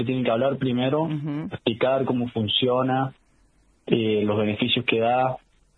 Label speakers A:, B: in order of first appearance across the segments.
A: tienen que hablar primero, explicar cómo funciona, los beneficios que da,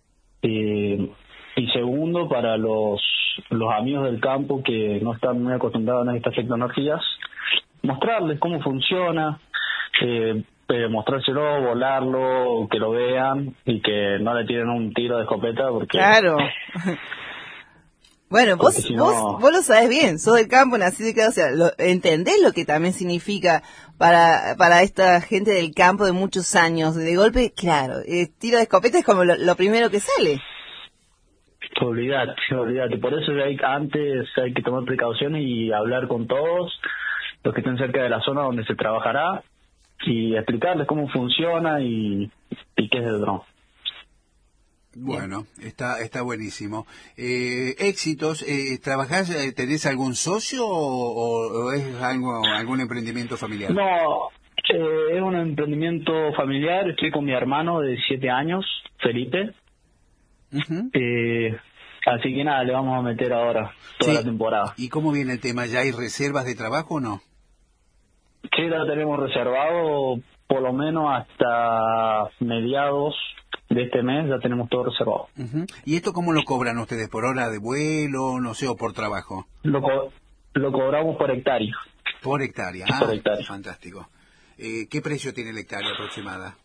A: y segundo, para los amigos del campo que no están muy acostumbrados a estas tecnologías, mostrarles cómo funciona, mostrárselo, volarlo, que lo vean y que no le tiren un tiro de escopeta porque...
B: Claro. Bueno, vos lo sabés bien, sos del campo, nacido y criado, o sea, entendés lo que también significa para esta gente del campo de muchos años. De golpe, claro, tiro de escopeta es como lo primero que sale.
A: Olvídate. Por eso antes hay que tomar precauciones y hablar con todos los que estén cerca de la zona donde se trabajará y explicarles cómo funciona y qué es el dron.
C: Bueno, está buenísimo. Éxitos, ¿trabajás, tenés algún socio o es algún emprendimiento familiar?
A: No, es un emprendimiento familiar, estoy con mi hermano de 7 años, Felipe. Así que nada, le vamos a meter ahora toda la temporada.
C: ¿Y cómo viene el tema? ¿Ya hay reservas de trabajo o no?
A: Sí, la tenemos reservado por lo menos hasta mediados de este mes, ya tenemos todo reservado.
C: ¿Y esto cómo lo cobran ustedes? ¿Por hora de vuelo, no sé, o por trabajo?
A: Lo cobramos por hectárea.
C: Por hectárea,
A: por hectárea.
C: Fantástico. ¿Qué precio tiene la hectárea aproximada?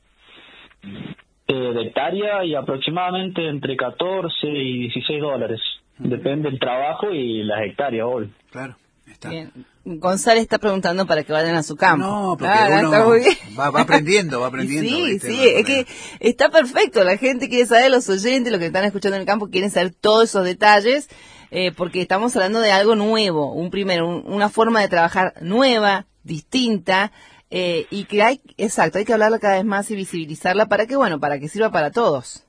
A: De hectárea y aproximadamente entre 14 y $16. Depende del trabajo y las hectáreas hoy.
C: Claro, está.
B: Bien. González está preguntando para que vayan a su campo.
C: No, porque uno va aprendiendo.
B: Sí, es que está perfecto. La gente quiere saber, los oyentes, los que están escuchando en el campo, quieren saber todos esos detalles, porque estamos hablando de algo nuevo, una forma de trabajar nueva, distinta, y que hay que hablarla cada vez más y visibilizarla para que sirva para todos.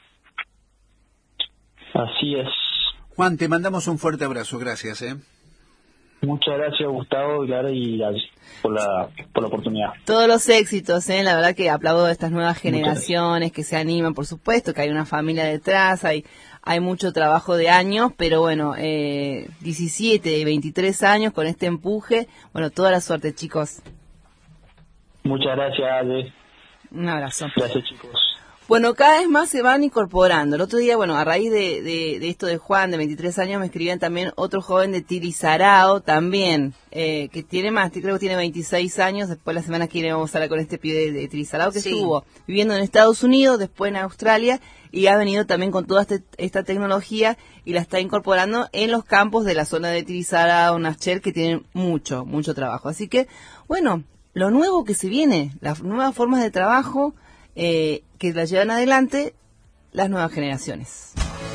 A: Así es.
C: Juan, te mandamos un fuerte abrazo, gracias.
A: Muchas gracias, Gustavo, y por la oportunidad.
B: Todos los éxitos, la verdad que aplaudo a estas nuevas generaciones que se animan, por supuesto, que hay una familia detrás, hay mucho trabajo de años, pero bueno, 17 y 23 años con este empuje, bueno, toda la suerte, chicos.
A: Muchas gracias, Ale.
B: Un abrazo.
A: Gracias, chicos.
B: Bueno, cada vez más se van incorporando. El otro día, a raíz de esto de Juan, de 23 años, me escribían también otro joven de Tilizarao, también, que tiene más, creo que tiene 26 años. Después la semana que viene vamos a hablar con este pibe de Tilizarao, que estuvo viviendo en Estados Unidos, después en Australia, y ha venido también con toda esta tecnología y la está incorporando en los campos de la zona de Tilizarao, Nachel, que tienen mucho trabajo. Así que, bueno, lo nuevo que se viene, las nuevas formas de trabajo, que la llevan adelante las nuevas generaciones.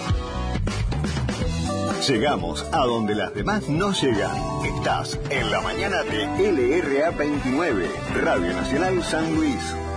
D: Llegamos a donde las demás no llegan. Estás en la mañana de LRA 29, Radio Nacional San Luis.